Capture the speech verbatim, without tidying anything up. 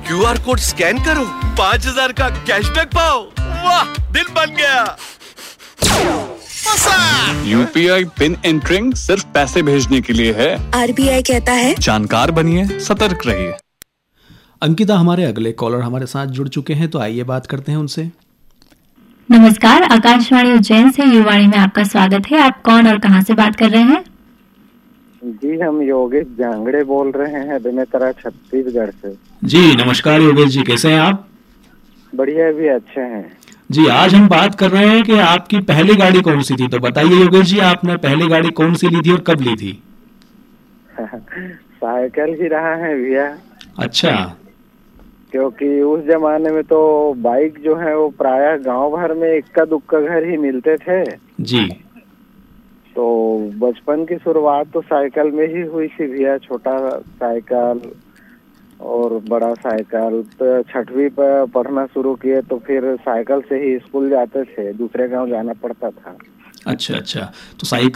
QR code scan करो, पाँच हजार का कैशबैक पाओ। वाह, दिल बन गया। यूपीआई पिन एंटरिंग सिर्फ पैसे भेजने के लिए है। आरबीआई कहता है जानकार बनिए, सतर्क रहिए। अंकिता हमारे अगले कॉलर हमारे साथ जुड़ चुके हैं, तो आइए बात करते हैं उनसे। नमस्कार, आकाशवाणी उज्जैन से युवाणी में आपका स्वागत है। आप कौन और कहां से बात कर रहे हैं? जी, हम योगेश जांगड़े बोल रहे हैं बेमेतरा छत्तीसगढ़ से। जी नमस्कार योगेश जी, कैसे हैं आप? बढ़िया, भी अच्छे हैं जी। आज हम बात कर रहे हैं कि आपकी पहली गाड़ी कौन सी थी, तो बताइए योगेश जी, आपने पहली गाड़ी कौन सी ली थी और कब ली थी? साइकिल ही रहा है भैया। अच्छा। क्योंकि उस जमाने में तो बाइक जो है वो प्रायः गांव भर में इक्का दुक्का घर ही मिलते थे जी। तो बचपन की शुरुआत तो साइकिल में ही हुई थी भैया। छोटा साइकिल और बड़ा साइकिल। तो छठवीं पर पढ़ना शुरू किए तो फिर साइकिल से ही स्कूल जाते थे, दूसरे गांव जाना पड़ता था। अच्छा अच्छा, तो साइकिल